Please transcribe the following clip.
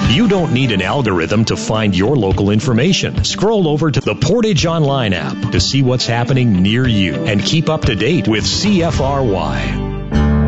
You don't need an algorithm to find your local information. Scroll over to the Portage Online app to see what's happening near you and keep up to date with CFRY.